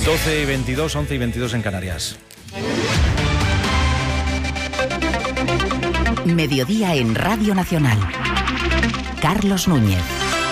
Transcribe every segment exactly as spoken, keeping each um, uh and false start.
doce y veintidós, once y veintidós en Canarias. Mediodía en Radio Nacional. Carlos Núñez.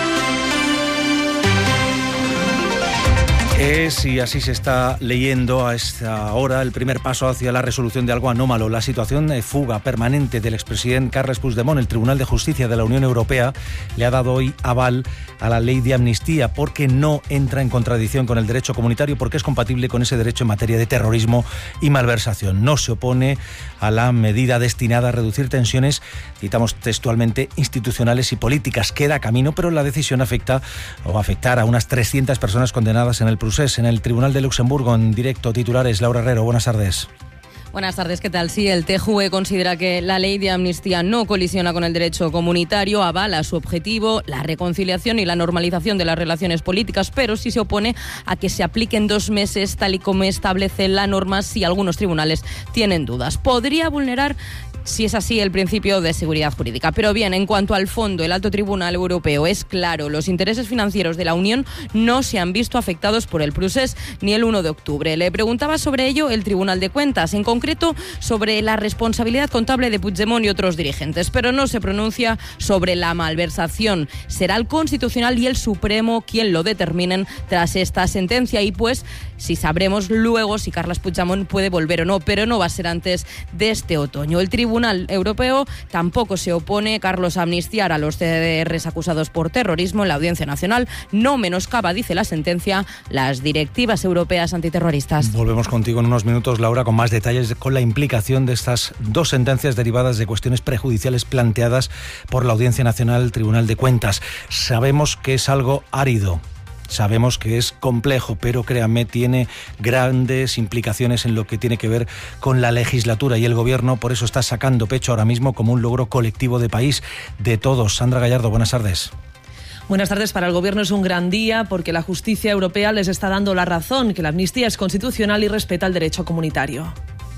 Es, y así se está leyendo a esta hora, el primer paso hacia la resolución de algo anómalo. La situación de fuga permanente del expresidente Carles Puigdemont. El Tribunal de Justicia de la Unión Europea le ha dado hoy aval a la ley de amnistía porque no entra en contradicción con el derecho comunitario, porque es compatible con ese derecho en materia de terrorismo y malversación. No se opone a la medida destinada a reducir tensiones, citamos textualmente, institucionales y políticas. Queda camino, pero la decisión afecta o va a afectar a unas trescientas personas condenadas en el procés. En el Tribunal de Luxemburgo, en directo, titulares, Laura Herrero, buenas tardes. Buenas tardes, ¿qué tal? Sí, el T J U E considera que la ley de amnistía no colisiona con el derecho comunitario, avala su objetivo, la reconciliación y la normalización de las relaciones políticas, pero sí se opone a que se aplique en dos meses, tal y como establece la norma, si algunos tribunales tienen dudas. Podría vulnerar, si es así, el principio de seguridad jurídica. Pero bien, en cuanto al fondo, el Alto Tribunal Europeo es claro, los intereses financieros de la Unión no se han visto afectados por el procés ni el uno de octubre. Le preguntaba sobre ello el Tribunal de Cuentas, en concreto sobre la responsabilidad contable de Puigdemont y otros dirigentes, pero no se pronuncia sobre la malversación. Será el Constitucional y el Supremo quien lo determinen tras esta sentencia y pues si sabremos luego si Carles Puigdemont puede volver o no, pero no va a ser antes de este otoño. El Tribunal Europeo tampoco se opone, Carlos, a amnistiar a los C D Rs acusados por terrorismo. En la Audiencia Nacional no menoscaba, dice la sentencia, las directivas europeas antiterroristas. Volvemos contigo en unos minutos, Laura, con más detalles con la implicación de estas dos sentencias derivadas de cuestiones prejudiciales planteadas por la Audiencia Nacional, Tribunal de Cuentas. Sabemos que es algo árido. Sabemos que es complejo, pero créanme, tiene grandes implicaciones en lo que tiene que ver con la legislatura y el gobierno. Por eso está sacando pecho ahora mismo como un logro colectivo de país, de todos. Sandra Gallardo, buenas tardes. Buenas tardes. Para el Gobierno es un gran día porque la justicia europea les está dando la razón, que la amnistía es constitucional y respeta el derecho comunitario.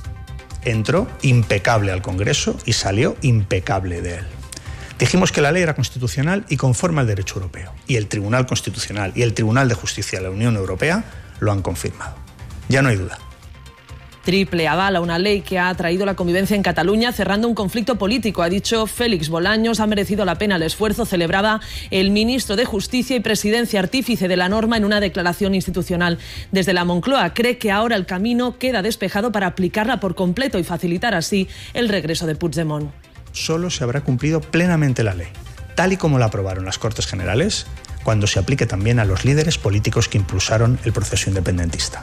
Entró impecable al Congreso y salió impecable de él. Dijimos que la ley era constitucional y conforme al derecho europeo. Y el Tribunal Constitucional y el Tribunal de Justicia de la Unión Europea lo han confirmado. Ya no hay duda. Triple aval a una ley que ha traído la convivencia en Cataluña, cerrando un conflicto político. Ha dicho Félix Bolaños, ha merecido la pena el esfuerzo, celebraba el ministro de Justicia y Presidencia, artífice de la norma, en una declaración institucional. Desde la Moncloa cree que ahora el camino queda despejado para aplicarla por completo y facilitar así el regreso de Puigdemont. Solo se habrá cumplido plenamente la ley, tal y como la aprobaron las Cortes Generales, cuando se aplique también a los líderes políticos que impulsaron el proceso independentista.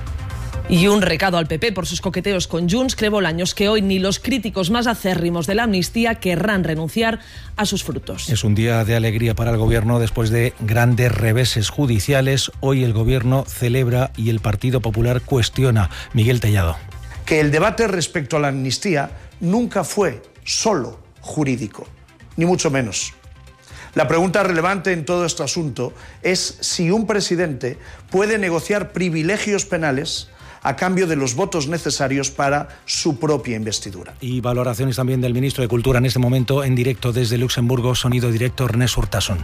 Y un recado al P P por sus coqueteos con Junts. Cree Bolaños que hoy ni los críticos más acérrimos de la amnistía querrán renunciar a sus frutos. Es un día de alegría para el Gobierno después de grandes reveses judiciales. Hoy el Gobierno celebra y el Partido Popular cuestiona. Miguel Tellado. Que el debate respecto a la amnistía nunca fue solo jurídico, ni mucho menos. La pregunta relevante en todo este asunto es si un presidente puede negociar privilegios penales a cambio de los votos necesarios para su propia investidura. Y valoraciones también del ministro de Cultura en este momento en directo desde Luxemburgo, sonido directo Ernest Urtasun.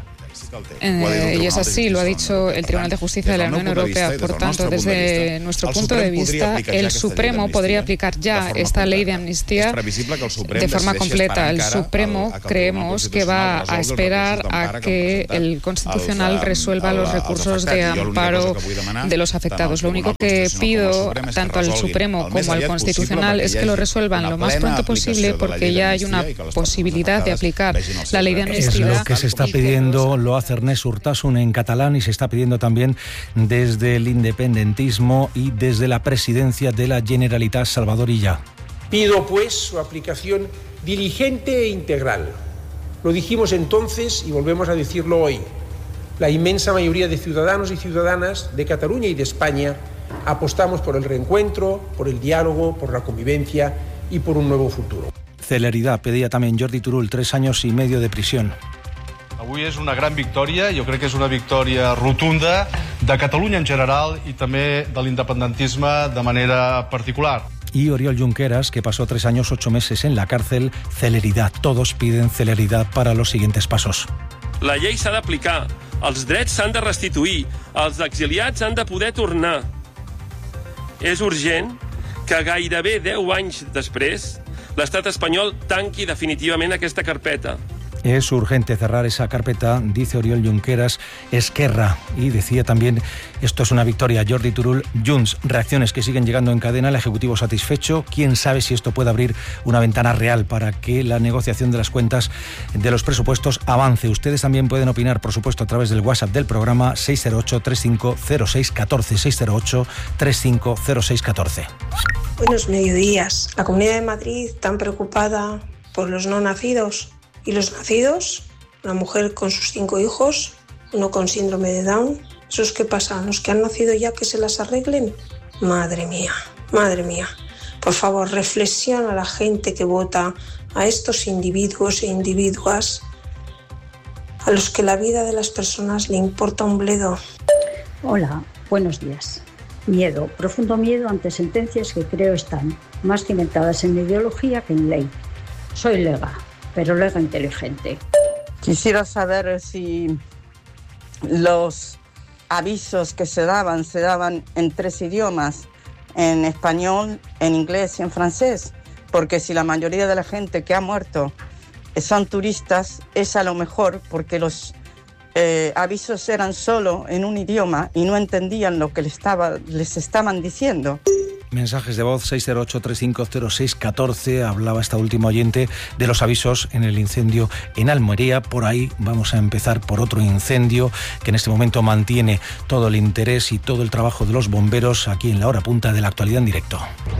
Eh, y es así, lo ha dicho el Tribunal de Justicia de la Unión Europea. Por tanto, desde nuestro punto de vista, el Supremo podría aplicar ya esta ley de amnistía de forma completa. El Supremo creemos que va a esperar a que el Constitucional resuelva los recursos de amparo de los afectados. Lo único que pido tanto al Supremo como al Constitucional es que lo resuelvan lo más pronto posible, porque ya hay una posibilidad de aplicar la ley de amnistía. Es lo que se está pidiendo, lo hace Ernest Urtasun en catalán, y se está pidiendo también desde el independentismo y desde la presidencia de la Generalitat, Salvador Illa. Pido pues su aplicación diligente e integral. Lo dijimos entonces y volvemos a decirlo hoy. La inmensa mayoría de ciudadanos y ciudadanas de Cataluña y de España apostamos por el reencuentro, por el diálogo, por la convivencia y por un nuevo futuro. Celeridad pedía también Jordi Turull, tres años y medio de prisión. Avui és una gran victòria, jo crec que és una victòria rotunda de Catalunya en general i també de l'independentisme de manera particular. Y Oriol Junqueras, que pasó tres años, ocho meses en la cárcel, celeridad. Todos piden celeridad para los siguientes pasos. La llei s'ha d'aplicar, els drets s'han de restituir, els exiliats han de poder tornar. és urgent que gairebé deu anys després l'estat espanyol tanqui definitivament aquesta carpeta. Es urgente cerrar esa carpeta, dice Oriol Junqueras, Esquerra. Y decía también, esto es una victoria, Jordi Turull, Junts. Reacciones que siguen llegando en cadena, el Ejecutivo satisfecho. Quién sabe si esto puede abrir una ventana real para que la negociación de las cuentas de los presupuestos avance. Ustedes también pueden opinar, por supuesto, a través del WhatsApp del programa seis cero ocho, tres cinco cero seis uno cuatro, seis cero ocho, tres cinco cero seis uno cuatro. Buenos mediodías. La Comunidad de Madrid tan preocupada por los no nacidos. ¿Y los nacidos? La mujer con sus cinco hijos, uno con síndrome de Down. ¿Esos qué pasa? ¿Los que han nacido ya que se las arreglen? Madre mía, madre mía. Por favor, reflexiona a la gente que vota, a estos individuos e individuas, a los que la vida de las personas le importa un bledo. Hola, buenos días. Miedo, profundo miedo ante sentencias que creo están más cimentadas en ideología que en ley. Soy lega, pero lega inteligente. Quisiera saber si los avisos que se daban, se daban en tres idiomas, en español, en inglés y en francés, porque si la mayoría de la gente que ha muerto son turistas, es a lo mejor porque los eh, avisos eran solo en un idioma y no entendían lo que les, estaba, les estaban diciendo. Mensajes de voz seis cero ocho, tres cinco cero seis uno cuatro. Hablaba esta última oyente de los avisos en el incendio en Almería. Por ahí vamos a empezar por otro incendio que en este momento mantiene todo el interés y todo el trabajo de los bomberos aquí en la hora punta de la actualidad en directo.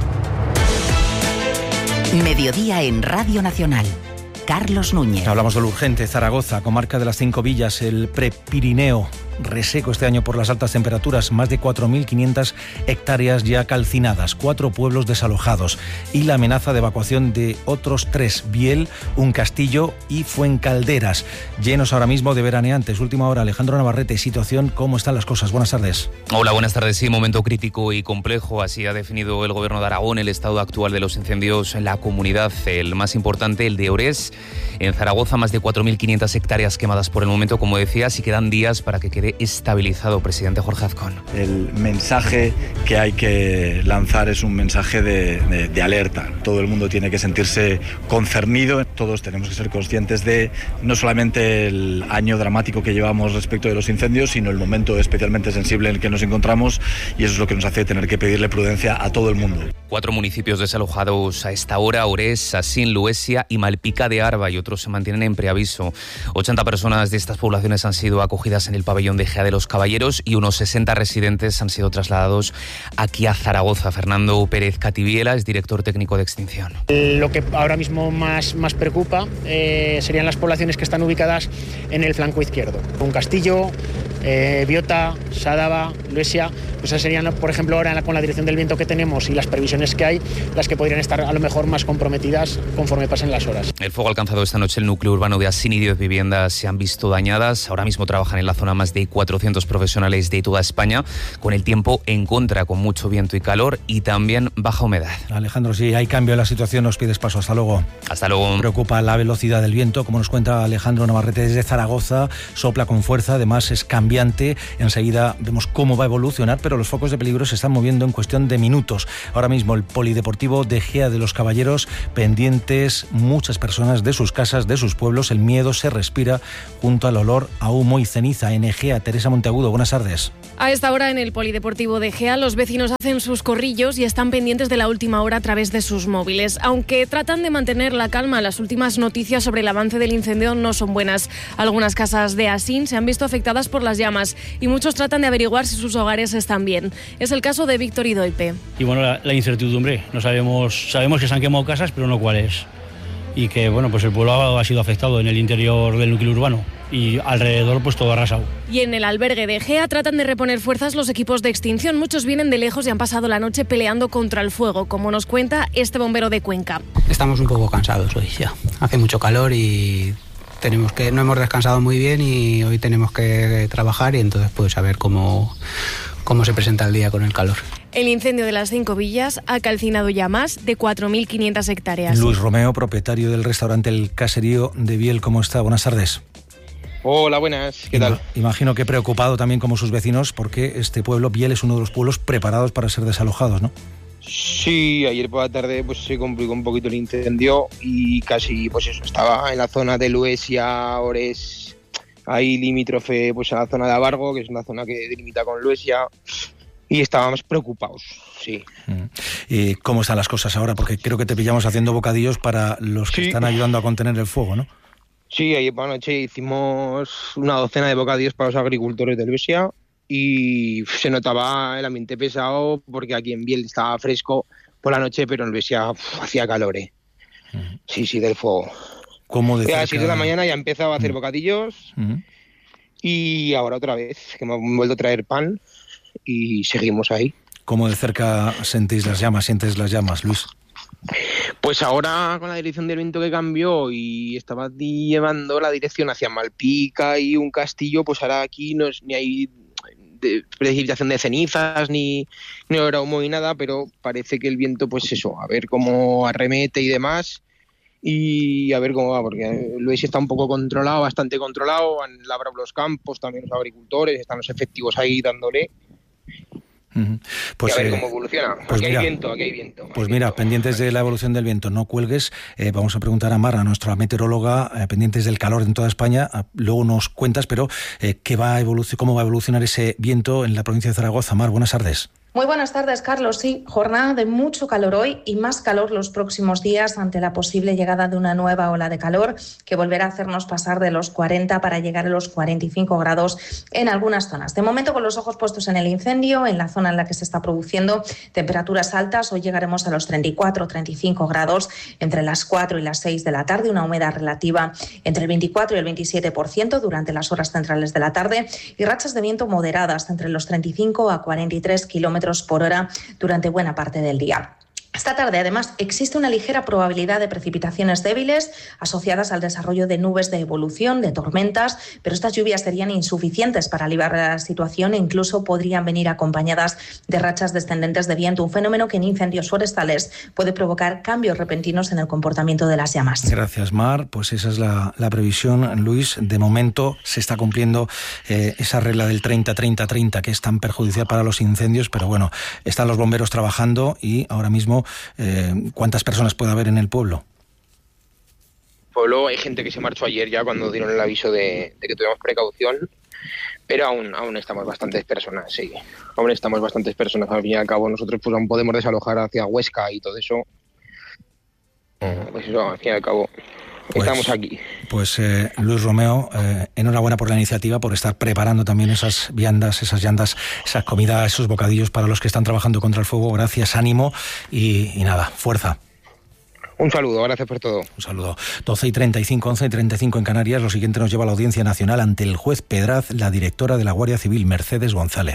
Mediodía en Radio Nacional. Carlos Núñez. Hablamos de lo urgente. Zaragoza, comarca de las Cinco Villas, el Prepirineo. Reseco este año por las altas temperaturas, más de cuatro mil quinientas hectáreas ya calcinadas, cuatro pueblos desalojados y la amenaza de evacuación de otros tres, Biel, Un Castillo y Fuencalderas, llenos ahora mismo de veraneantes. Última hora, Alejandro Navarrete, situación, ¿cómo están las cosas? Buenas tardes. Hola, buenas tardes. Sí, momento crítico y complejo, así ha definido el Gobierno de Aragón el estado actual de los incendios en la comunidad. El más importante, el de Orés, en Zaragoza, más de cuatro mil quinientas hectáreas quemadas por el momento, como decías, y quedan días para que quede estabilizado. Presidente Jorge Azcón. El mensaje que hay que lanzar es un mensaje de, de, de alerta. Todo el mundo tiene que sentirse concernido. Todos tenemos que ser conscientes de no solamente el año dramático que llevamos respecto de los incendios, sino el momento especialmente sensible en el que nos encontramos, y eso es lo que nos hace tener que pedirle prudencia a todo el mundo. Cuatro municipios desalojados a esta hora: Orés, Asín, Luesia y Malpica de Arba, y otros se mantienen en preaviso. ochenta personas de estas poblaciones han sido acogidas en el pabellón de Gea de los Caballeros y unos sesenta residentes han sido trasladados aquí a Zaragoza. Fernando Pérez Cativiela es director técnico de extinción. Lo que ahora mismo más, más preocupa eh, serían las poblaciones que están ubicadas en el flanco izquierdo. Un Castillo, eh, Biota, Sádava, Luesia, pues esas serían, por ejemplo, ahora con la dirección del viento que tenemos y las previsiones que hay, las que podrían estar a lo mejor más comprometidas conforme pasen las horas. El fuego ha alcanzado esta noche el núcleo urbano de Asín y diez viviendas se han visto dañadas. Ahora mismo trabajan en la zona más de cuatrocientos profesionales de toda España, con el tiempo en contra, con mucho viento y calor y también baja humedad. Alejandro, si hay cambio en la situación, nos pides paso. Hasta luego. Hasta luego. Preocupa la velocidad del viento, como nos cuenta Alejandro Navarrete desde Zaragoza. Sopla con fuerza, además es cambiante. Enseguida vemos cómo va a evolucionar, pero los focos de peligro se están moviendo en cuestión de minutos. Ahora mismo el polideportivo de Gea de los Caballeros, pendientes muchas personas de sus casas, de sus pueblos. El miedo se respira junto al olor a humo y ceniza. En Egea, Teresa Monteagudo, buenas tardes. A esta hora en el polideportivo de Gea los vecinos hacen sus corrillos y están pendientes de la última hora a través de sus móviles. Aunque tratan de mantener la calma, las últimas noticias sobre el avance del incendio no son buenas. Algunas casas de Asín se han visto afectadas por las llamas y muchos tratan de averiguar si sus hogares están bien. Es el caso de Víctor Idoipe. Y bueno, la, la incertidumbre. No sabemos, sabemos que se han quemado casas, pero no cuáles. Y que bueno, pues el pueblo ha, ha sido afectado en el interior del núcleo urbano y alrededor pues todo arrasado. Y en el albergue de Gea tratan de reponer fuerzas los equipos de extinción. Muchos vienen de lejos y han pasado la noche peleando contra el fuego, como nos cuenta este bombero de Cuenca. Estamos un poco cansados hoy ya. Hace mucho calor y tenemos que no hemos descansado muy bien y hoy tenemos que trabajar y entonces pues a ver cómo, cómo se presenta el día con el calor. El incendio de las Cinco Villas ha calcinado ya más de cuatro mil quinientas hectáreas. Luis Romeo, propietario del restaurante El Caserío de Biel, ¿cómo está? Buenas tardes. Hola, buenas, ¿qué tal? Imagino que preocupado también como sus vecinos, porque este pueblo, Biel, es uno de los pueblos preparados para ser desalojados, ¿no? Sí, ayer por la tarde pues se complicó un poquito el incendio y casi, pues eso, estaba en la zona de Luesia, Ores, ahí limítrofe pues a la zona de Abargo, que es una zona que delimita con Luesia, y estábamos preocupados, sí. ¿Y cómo están las cosas ahora? Porque creo que te pillamos haciendo bocadillos para los que sí. están ayudando a contener el fuego, ¿no? Sí, ayer por la noche hicimos una docena de bocadillos para los agricultores de Luesia y se notaba el ambiente pesado porque aquí en Biel estaba fresco por la noche, pero en Luesia uf, hacía calor, ¿eh? Uh-huh. Sí, sí, del fuego. ¿Cómo de cerca? A las siete de la mañana ya empezaba a hacer uh-huh. bocadillos uh-huh. y ahora otra vez, que me han vuelto a traer pan y seguimos ahí. ¿Cómo de cerca sentís las llamas, sientes las llamas, Luis? Pues ahora con la dirección del viento que cambió y estaba llevando la dirección hacia Malpica y un castillo, pues ahora aquí no es, ni hay de precipitación de cenizas, ni, ni habrá humo ni nada, pero parece que el viento, pues eso, a ver cómo arremete y demás, y a ver cómo va, porque Luis está un poco controlado, bastante controlado, han labrado los campos, también los agricultores, están los efectivos ahí dándole. Uh-huh. Pues, y a ver eh, cómo evoluciona. Pues aquí mira, hay viento, aquí hay viento. Pues mira, viento. Pendientes de la evolución del viento, no cuelgues. Eh, vamos a preguntar a Mar, a nuestra meteoróloga, eh, pendientes del calor en toda España. Eh, luego nos cuentas, pero eh, ¿qué va a evoluc- ¿cómo va a evolucionar ese viento en la provincia de Zaragoza? Mar, buenas tardes. Muy buenas tardes, Carlos. Sí, jornada de mucho calor hoy y más calor los próximos días ante la posible llegada de una nueva ola de calor que volverá a hacernos pasar de los cuarenta para llegar a los cuarenta y cinco grados en algunas zonas. De momento, con los ojos puestos en el incendio, en la zona en la que se está produciendo temperaturas altas, hoy llegaremos a los treinta y cuatro, treinta y cinco grados entre las cuatro y las seis de la tarde, una humedad relativa entre el veinticuatro y el veintisiete por ciento durante las horas centrales de la tarde y rachas de viento moderadas entre los treinta y cinco a cuarenta y tres kilómetros por hora durante buena parte del día. Esta tarde, además, existe una ligera probabilidad de precipitaciones débiles asociadas al desarrollo de nubes de evolución, de tormentas, pero estas lluvias serían insuficientes para aliviar la situación e incluso podrían venir acompañadas de rachas descendentes de viento, un fenómeno que en incendios forestales puede provocar cambios repentinos en el comportamiento de las llamas. Gracias, Mar. Pues esa es la, la previsión, Luis. De momento se está cumpliendo eh, esa regla del treinta treinta treinta que es tan perjudicial para los incendios, pero bueno, están los bomberos trabajando y ahora mismo Eh, ¿cuántas personas puede haber en el pueblo? Pueblo hay gente que se marchó ayer ya cuando dieron el aviso de, de que tuviéramos precaución, pero aún aún estamos bastantes personas, sí, aún estamos bastantes personas. Al fin y al cabo nosotros pues aún podemos desalojar hacia Huesca y todo eso, pues eso, al fin y al cabo pues, estamos aquí. Pues eh, Luis Romeo, eh, enhorabuena por la iniciativa, por estar preparando también esas viandas, esas llandas, esa comida, esos bocadillos para los que están trabajando contra el fuego. Gracias, ánimo y, y nada, fuerza. Un saludo, gracias por todo. Un saludo. doce y treinta y cinco, once y treinta y cinco en Canarias. Lo siguiente nos lleva a la Audiencia Nacional ante el juez Pedraz, la directora de la Guardia Civil, Mercedes González.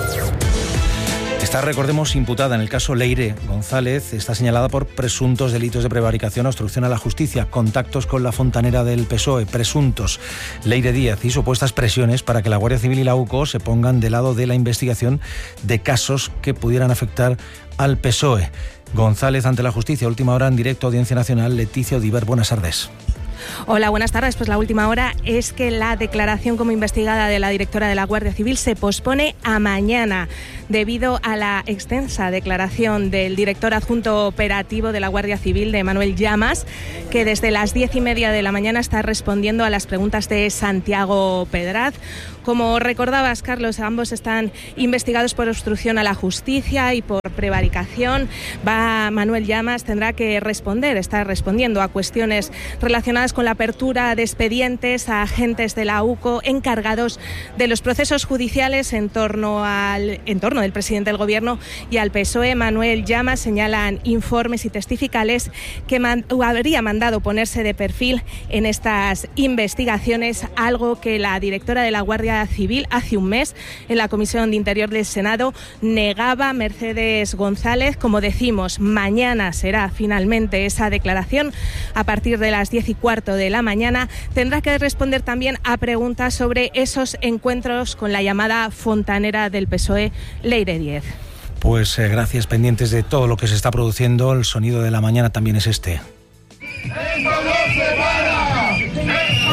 Está, recordemos, imputada en el caso Leire González. Está señalada por presuntos delitos de prevaricación, obstrucción a la justicia, contactos con la fontanera del P S O E, presuntos Leire Díaz y supuestas presiones para que la Guardia Civil y la U C O se pongan del lado de la investigación de casos que pudieran afectar al P S O E. González ante la justicia. Última hora en directo, Audiencia Nacional. Leticia Odiver, buenas tardes. Hola, buenas tardes. Pues la última hora es que la declaración como investigada de la directora de la Guardia Civil se pospone a mañana debido a la extensa declaración del director adjunto operativo de la Guardia Civil, de Manuel Llamas, que desde las diez y media de la mañana está respondiendo a las preguntas de Santiago Pedraz. Como recordabas, Carlos, ambos están investigados por obstrucción a la justicia y por prevaricación. Va Manuel Llamas, tendrá que responder, está respondiendo a cuestiones relacionadas con la apertura de expedientes a agentes de la U C O encargados de los procesos judiciales en torno al entorno del presidente del Gobierno y al P S O E. Manuel Llamas señalan informes y testificales que man, habría mandado ponerse de perfil en estas investigaciones, algo que la directora de la Guardia Civil hace un mes en la Comisión de Interior del Senado negaba. Mercedes González, como decimos, mañana será finalmente esa declaración a partir de las diez y cuarto de la mañana. Tendrá que responder también a preguntas sobre esos encuentros con la llamada fontanera del P S O E, Leire Díaz. Pues eh, gracias, pendientes de todo lo que se está produciendo. El sonido de la mañana también es este. ¡Esto no se para!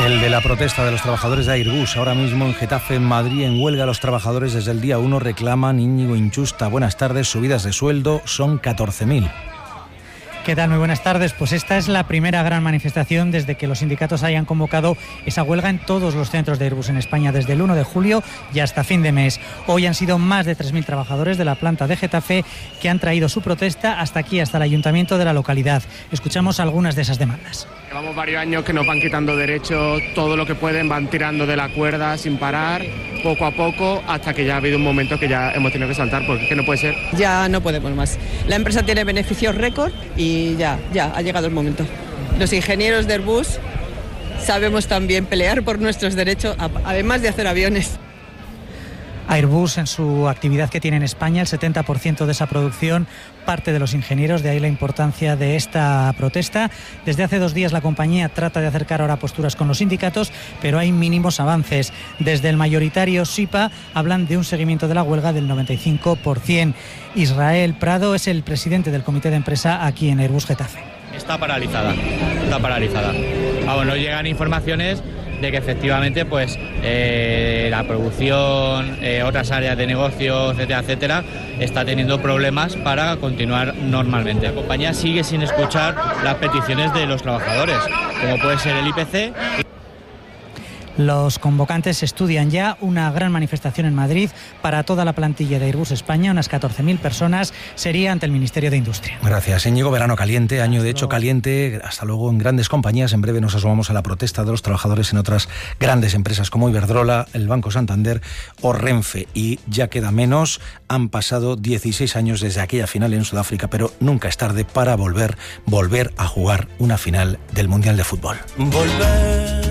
El de la protesta de los trabajadores de Airbus. Ahora mismo en Getafe, en Madrid, en huelga, los trabajadores desde el día uno reclaman, Íñigo Inchusta, buenas tardes, subidas de sueldo son catorce mil. ¿Qué tal? Muy buenas tardes. Pues esta es la primera gran manifestación desde que los sindicatos hayan convocado esa huelga en todos los centros de Airbus en España desde el uno de julio y hasta fin de mes. Hoy han sido más de tres mil trabajadores de la planta de Getafe que han traído su protesta hasta aquí, hasta el ayuntamiento de la localidad. Escuchamos algunas de esas demandas. Llevamos varios años que nos van quitando derechos, todo lo que pueden, van tirando de la cuerda sin parar, poco a poco, hasta que ya ha habido un momento que ya hemos tenido que saltar, porque es que no puede ser. Ya no podemos más. La empresa tiene beneficios récord y ya, ya ha llegado el momento. Los ingenieros de Airbus sabemos también pelear por nuestros derechos, además de hacer aviones. Airbus, en su actividad que tiene en España, el setenta por ciento de esa producción parte de los ingenieros, de ahí la importancia de esta protesta. Desde hace dos días la compañía trata de acercar ahora posturas con los sindicatos, pero hay mínimos avances. Desde el mayoritario SIPA hablan de un seguimiento de la huelga del noventa y cinco por ciento. Israel Prado es el presidente del comité de empresa aquí en Airbus Getafe. Está paralizada, está paralizada. Vamos, nos llegan informaciones de que efectivamente pues eh, la producción, eh, otras áreas de negocio, etcétera, etcétera, está teniendo problemas para continuar normalmente. La compañía sigue sin escuchar las peticiones de los trabajadores, como puede ser el I P C. Los convocantes estudian ya una gran manifestación en Madrid para toda la plantilla de Airbus España, unas catorce mil personas, sería ante el Ministerio de Industria. Gracias, Íñigo. Verano caliente, año de hecho caliente, hasta luego en grandes compañías. En breve nos asomamos a la protesta de los trabajadores en otras grandes empresas como Iberdrola, el Banco Santander o Renfe. Y ya queda menos, han pasado dieciséis años desde aquella final en Sudáfrica, pero nunca es tarde para volver, volver a jugar una final del Mundial de Fútbol. Volver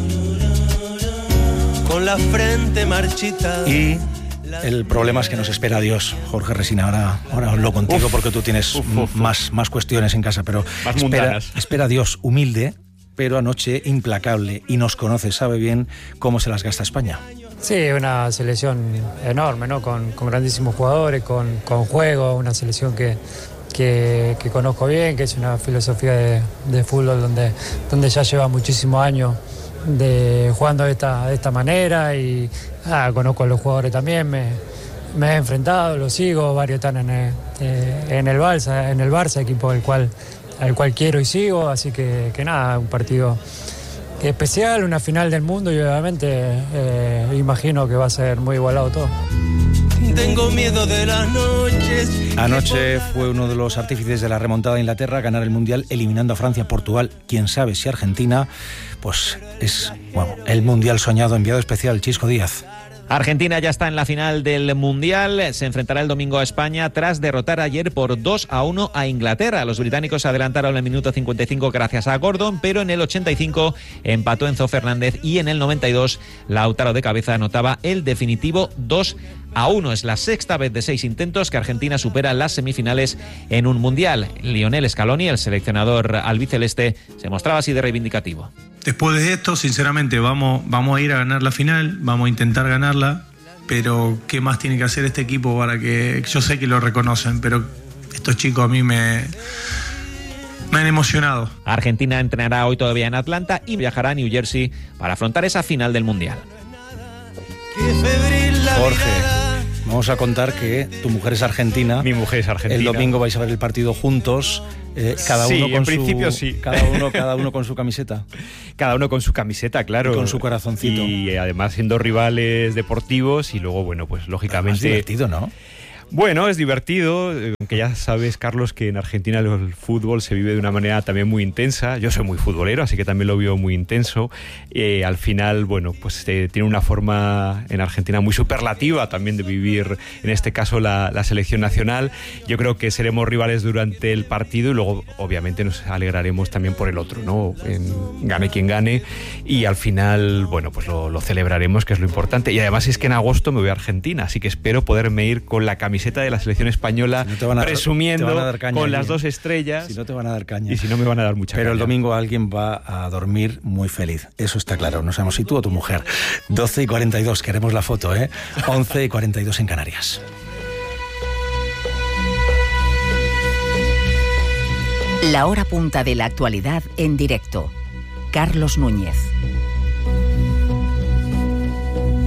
con la frente marchita. Y el problema es que nos espera Dios, Jorge Resina. Ahora, ahora hablo contigo uf, porque tú tienes uf, uf, más, más cuestiones en casa, pero espera, espera Dios humilde, pero anoche implacable, y nos conoce, sabe bien cómo se las gasta España. Sí, una selección enorme, ¿no? Con, con grandísimos jugadores, con, con juego, una selección que, que, que conozco bien, que es una filosofía de, de fútbol donde, donde ya lleva muchísimos años de jugando de esta, de esta manera y ah, conozco a los jugadores también, me, me he enfrentado, los sigo, varios están en el, eh, en el Barça, en el Barça, equipo al cual, al cual quiero y sigo, así que, que nada, un partido especial, una final del mundo y obviamente eh, imagino que va a ser muy igualado todo. Tengo miedo de las noches. Anoche fue uno de los artífices de la remontada de Inglaterra a ganar el Mundial eliminando a Francia, Portugal, quién sabe si Argentina, pues es bueno, el Mundial soñado. Enviado especial, Chisco Díaz. Argentina ya está en la final del Mundial, se enfrentará el domingo a España tras derrotar ayer por dos a uno a Inglaterra. Los británicos se adelantaron en el minuto cincuenta y cinco gracias a Gordon, pero en el ochenta y cinco empató Enzo Fernández y en el noventa y dos Lautaro de cabeza anotaba el definitivo dos a uno. Es la sexta vez de seis intentos que Argentina supera las semifinales en un Mundial. Lionel Scaloni, el seleccionador albiceleste, se mostraba así de reivindicativo. Después de esto, sinceramente, vamos, vamos a ir a ganar la final, vamos a intentar ganarla, pero ¿qué más tiene que hacer este equipo para que... Yo sé que lo reconocen, pero estos chicos a mí me... Me han emocionado. Argentina entrenará hoy todavía en Atlanta y viajará a New Jersey para afrontar esa final del Mundial. Jorge, vamos a contar que tu mujer es argentina. Mi mujer es argentina. El domingo vais a ver el partido juntos. Eh, cada sí, uno con en principio su, sí. Cada uno, cada uno con su camiseta. Cada uno con su camiseta, claro. Y con su corazoncito. Y además siendo rivales deportivos y luego, bueno, pues lógicamente... Es divertido, ¿no? Bueno, es divertido, aunque ya sabes, Carlos, que en Argentina el fútbol se vive de una manera también muy intensa. Yo soy muy futbolero, así que también lo veo muy intenso. Eh, al final, bueno, pues eh, tiene una forma en Argentina muy superlativa también de vivir, en este caso, la, la selección nacional. Yo creo que seremos rivales durante el partido y luego, obviamente, nos alegraremos también por el otro, ¿no? En, gane quien gane. Y al final, bueno, pues lo, lo celebraremos, que es lo importante. Y además es que en agosto me voy a Argentina, así que espero poderme ir con la camiseta de la selección española, si no a, presumiendo con allí, las dos estrellas. Si no te van a dar caña. Y si no me van a dar mucha Pero caña. el domingo alguien va a dormir muy feliz, eso está claro. No sabemos si tú o tu mujer. doce y cuarenta y dos, queremos la foto, ¿eh? once y cuarenta y dos en Canarias. La hora punta de la actualidad en directo. Carlos Núñez.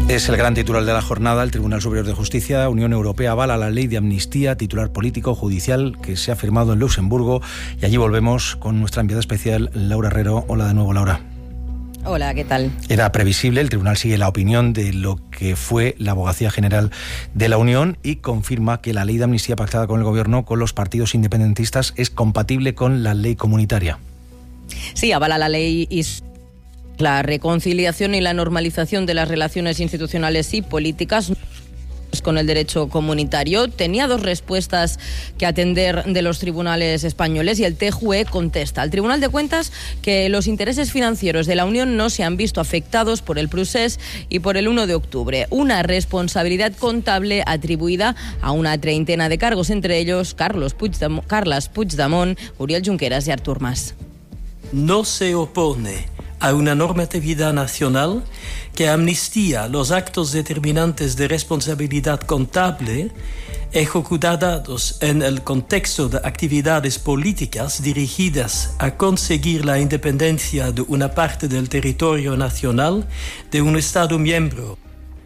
Es el gran titular de la jornada. El Tribunal Superior de Justicia, Unión Europea, avala la ley de amnistía, titular político judicial que se ha firmado en Luxemburgo. Y allí volvemos con nuestra enviada especial, Laura Herrero. Hola de nuevo, Laura. Hola, ¿qué tal? Era previsible, el tribunal sigue la opinión de lo que fue la Abogacía General de la Unión y confirma que la ley de amnistía pactada con el Gobierno, con los partidos independentistas, es compatible con la ley comunitaria. Sí, avala la ley y la reconciliación y la normalización de las relaciones institucionales y políticas con el derecho comunitario. Tenía dos respuestas que atender de los tribunales españoles y el T J U E contesta al Tribunal de Cuentas que los intereses financieros de la Unión no se han visto afectados por el procés y por el uno de octubre. Una responsabilidad contable atribuida a una treintena de cargos, entre ellos Carlos Puigdemont, Carles Puigdemont, Oriol Junqueras y Artur Mas. No se opone a una normatividad nacional que amnistía los actos determinantes de responsabilidad contable ejecutados en el contexto de actividades políticas dirigidas a conseguir la independencia de una parte del territorio nacional de un Estado miembro.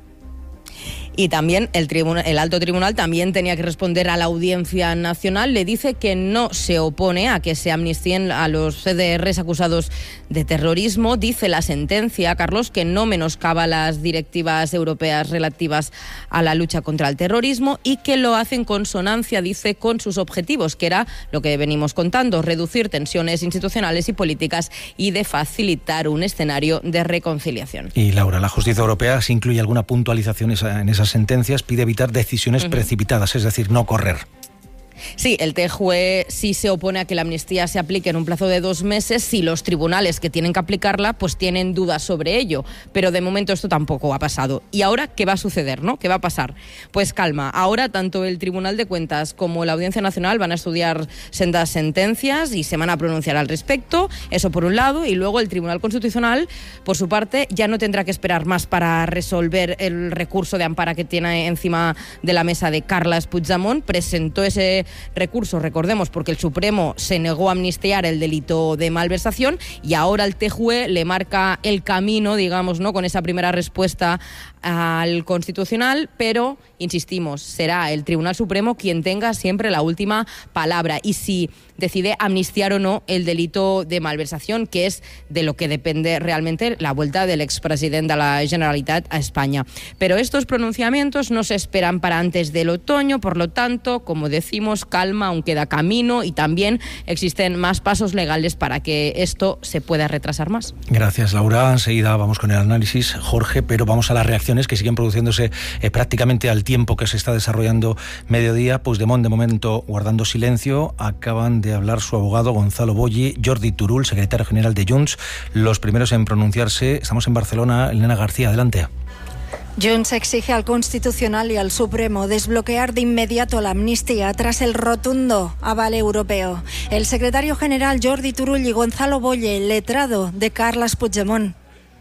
Y también el, tribunal, el alto tribunal también tenía que responder a la Audiencia Nacional. Le dice que no se opone a que se amnistíen a los C D Rs acusados de terrorismo. Dice la sentencia, Carlos, que no menoscaba las directivas europeas relativas a la lucha contra el terrorismo y que lo hace en consonancia, dice, con sus objetivos, que era lo que venimos contando, reducir tensiones institucionales y políticas y de facilitar un escenario de reconciliación. Y Laura, la justicia europea, si incluye alguna puntualización en esas sentencias, pide evitar decisiones uh-huh. precipitadas, es decir, no correr. Sí, el T J U E sí se opone a que la amnistía se aplique en un plazo de dos meses si los tribunales que tienen que aplicarla pues tienen dudas sobre ello, pero de momento esto tampoco ha pasado. ¿Y ahora qué va a suceder, no? ¿Qué va a pasar? Pues calma, ahora tanto el Tribunal de Cuentas como la Audiencia Nacional van a estudiar sendas sentencias y se van a pronunciar al respecto, eso por un lado, y luego el Tribunal Constitucional, por su parte, ya no tendrá que esperar más para resolver el recurso de amparo que tiene encima de la mesa de Carles Puigdemont. Presentó ese recurso, recordemos, porque el Supremo se negó a amnistiar el delito de malversación y ahora el T J U E le marca el camino, digamos, ¿no?, con esa primera respuesta al Constitucional, pero, insistimos, será el Tribunal Supremo quien tenga siempre la última palabra y si decide amnistiar o no el delito de malversación, que es de lo que depende realmente la vuelta del expresidente de la Generalitat a España. Pero estos pronunciamientos no se esperan para antes del otoño, por lo tanto, como decimos, calma, aún queda camino y también existen más pasos legales para que esto se pueda retrasar más. Gracias, Laura. Enseguida vamos con el análisis, Jorge, pero vamos a las reacciones que siguen produciéndose eh, prácticamente al tiempo que se está desarrollando mediodía. Puigdemont, de momento, guardando silencio. Acaban de hablar su abogado Gonzalo Boye, Jordi Turull, secretario general de Junts, los primeros en pronunciarse. Estamos en Barcelona. Elena García, adelante. Junts exige al Constitucional y al Supremo desbloquear de inmediato la amnistía tras el rotundo aval europeo. El secretario general Jordi Turull y Gonzalo Boye, letrado de Carles Puigdemont.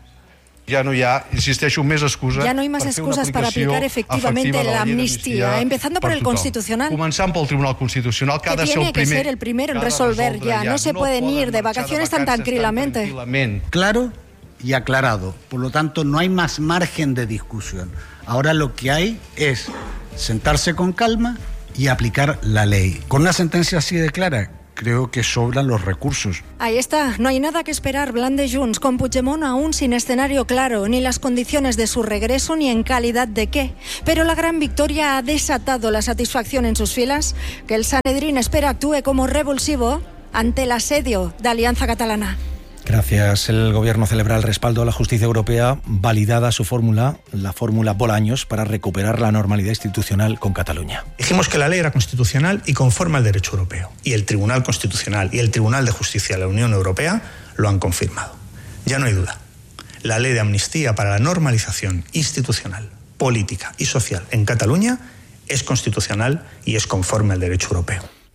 Ja no hi ha, insisteixo, més excusa. Ya no hay más excusas para aplicar efectivamente la amnistía, empezando por el Constitucional. Començant pel Tribunal Constitucional, que ha de ser el primer. Que tiene que ser el primero en resolver ya. No se pueden ir de vacaciones tan tranquilamente. Claro y aclarado. Por lo tanto, no hay más margen de discusión. Ahora lo que hay es sentarse con calma y aplicar la ley. Con una sentencia así de clara, creo que sobran los recursos. Ahí está, no hay nada que esperar, blande Junts, con Puigdemont aún sin escenario claro, ni las condiciones de su regreso, ni en calidad de qué. Pero la gran victoria ha desatado la satisfacción en sus filas, que el Sanedrín espera actúe como revulsivo ante el asedio de Alianza Catalana. Gracias. El Gobierno celebra el respaldo a la justicia europea, validada su fórmula, la fórmula Bolaños, para recuperar la normalidad institucional con Cataluña. Dijimos que la ley era constitucional y conforme al derecho europeo. Y el Tribunal Constitucional y el Tribunal de Justicia de la Unión Europea lo han confirmado. Ya no hay duda. La ley de amnistía para la normalización institucional, política y social en Cataluña es constitucional y es conforme al derecho europeo.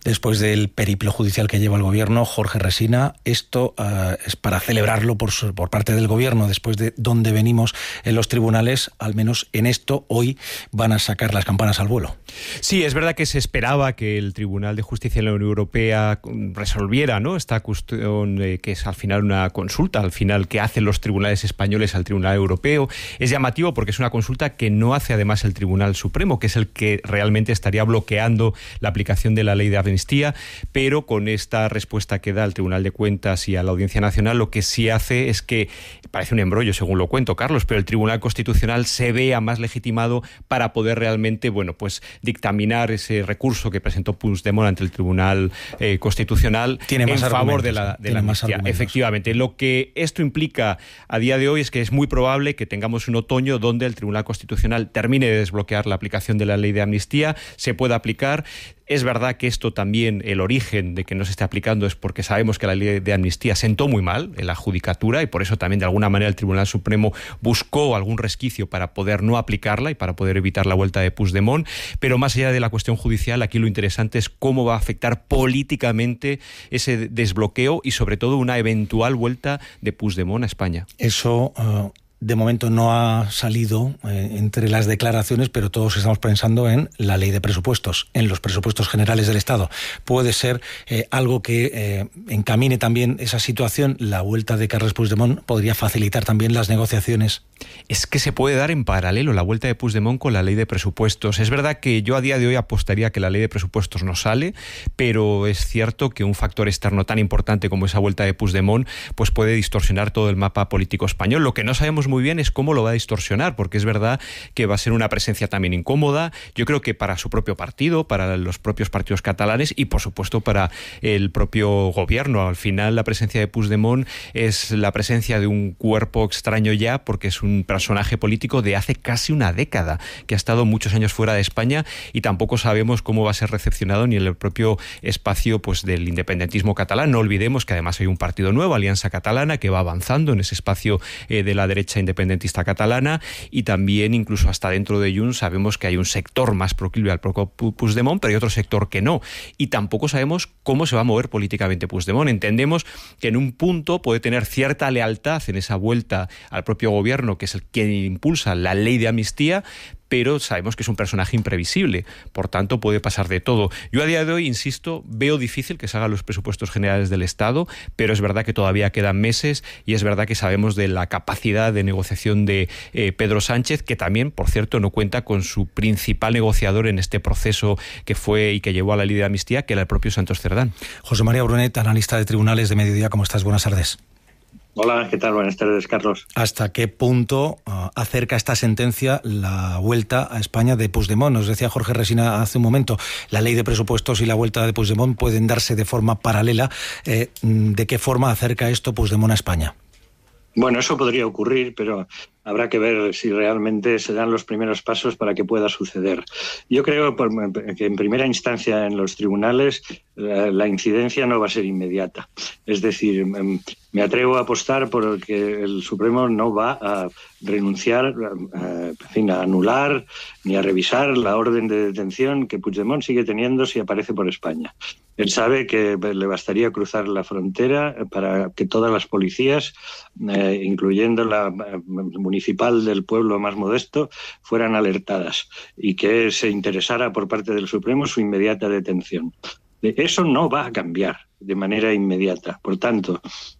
Después del periplo judicial que lleva el Gobierno, Jorge Resina, esto uh, es para celebrarlo por, su, por parte del Gobierno, después de donde venimos en los tribunales, al menos en esto, hoy van a sacar las campanas al vuelo. Sí, es verdad que se esperaba que el Tribunal de Justicia de la Unión Europea resolviera, ¿no?, esta cuestión eh, que es al final una consulta, al final que hacen los tribunales españoles al Tribunal Europeo. Es llamativo porque es una consulta que no hace además el Tribunal Supremo, que es el que realmente estaría bloqueando la aplicación de la ley de amnistía, pero con esta respuesta que da al Tribunal de Cuentas y a la Audiencia Nacional, lo que sí hace es que, parece un embrollo según lo cuento, Carlos, pero el Tribunal Constitucional se vea más legitimado para poder realmente, bueno, pues dictaminar ese recurso que presentó Puigdemont ante el Tribunal eh, Constitucional Tiene más en favor de argumentos, la, de la amnistía. Efectivamente, lo que esto implica a día de hoy es que es muy probable que tengamos un otoño donde el Tribunal Constitucional termine de desbloquear la aplicación de la ley de amnistía, se pueda aplicar. Es verdad que esto también, el origen de que no se esté aplicando es porque sabemos que la ley de amnistía sentó muy mal en la judicatura y por eso también de alguna manera el Tribunal Supremo buscó algún resquicio para poder no aplicarla y para poder evitar la vuelta de Puigdemont. Pero más allá de la cuestión judicial, aquí lo interesante es cómo va a afectar políticamente ese desbloqueo y sobre todo una eventual vuelta de Puigdemont a España. Eso... Uh... De momento no ha salido eh, entre las declaraciones, pero todos estamos pensando en la ley de presupuestos, en los presupuestos generales del Estado. Puede ser eh, algo que eh, encamine también esa situación. La vuelta de Carles Puigdemont podría facilitar también las negociaciones. Es que se puede dar en paralelo la vuelta de Puigdemont con la ley de presupuestos. Es verdad que yo a día de hoy apostaría que la ley de presupuestos no sale, pero es cierto que un factor externo tan importante como esa vuelta de Puigdemont pues puede distorsionar todo el mapa político español. Lo que no sabemos muy bien es cómo lo va a distorsionar, porque es verdad que va a ser una presencia también incómoda, yo creo que para su propio partido, para los propios partidos catalanes y por supuesto para el propio gobierno. Al final la presencia de Puigdemont es la presencia de un cuerpo extraño ya, porque es un personaje político de hace casi una década, que ha estado muchos años fuera de España y tampoco sabemos cómo va a ser recepcionado ni en el propio espacio pues del independentismo catalán. No olvidemos que además hay un partido nuevo, Alianza Catalana, que va avanzando en ese espacio eh, de la derecha independentista catalana y también incluso hasta dentro de Junts sabemos que hay un sector más proclive al propio Puigdemont, pero hay otro sector que no. Y tampoco sabemos cómo se va a mover políticamente Puigdemont. Entendemos que en un punto puede tener cierta lealtad en esa vuelta al propio gobierno, que es el que impulsa la ley de amnistía, pero sabemos que es un personaje imprevisible, por tanto puede pasar de todo. Yo a día de hoy, insisto, veo difícil que se hagan los presupuestos generales del Estado, pero es verdad que todavía quedan meses y es verdad que sabemos de la capacidad de negociación de eh, Pedro Sánchez, que también, por cierto, no cuenta con su principal negociador en este proceso que fue y que llevó a la ley de amnistía, que era el propio Santos Cerdán. José María Brunet, analista de tribunales de Mediodía, ¿cómo estás? Buenas tardes. Hola, ¿qué tal? Buenas tardes, Carlos. ¿Hasta qué punto uh, acerca esta sentencia la vuelta a España de Puigdemont? Nos decía Jorge Resina hace un momento, la ley de presupuestos y la vuelta de Puigdemont pueden darse de forma paralela. Eh, ¿De qué forma acerca esto Puigdemont a España? Bueno, eso podría ocurrir, pero habrá que ver si realmente se dan los primeros pasos para que pueda suceder. Yo creo que en primera instancia en los tribunales la incidencia no va a ser inmediata. Es decir, me atrevo a apostar por que el Supremo no va a renunciar, en fin, a anular ni a revisar la orden de detención que Puigdemont sigue teniendo si aparece por España. Él sabe que le bastaría cruzar la frontera para que todas las policías, eh, incluyendo la municipal del pueblo más modesto, fueran alertadas y que se interesara por parte del Supremo su inmediata detención. Eso no va a cambiar de manera inmediata. Por tanto,